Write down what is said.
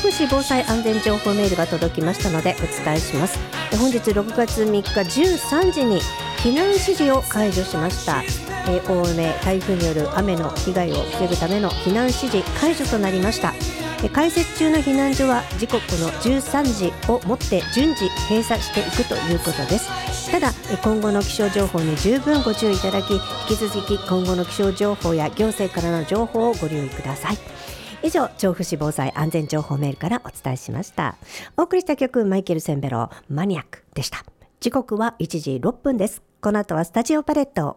府市防災安全情報メールが届きましたのでお伝えします。本日6月3日13時に避難指示を解除しました。大雨台風による雨の被害を防ぐための避難指示解除となりました。開設中の避難所は時刻の13時をもって順次閉鎖していくということです。ただ今後の気象情報に十分ご注意いただき、引き続き今後の気象情報や行政からの情報をご留意ください。以上、調布市防災安全情報メールからお伝えしました。お送りした曲、マイケル・センベロマニアックでした。時刻は1時6分です。この後はスタジオパレット。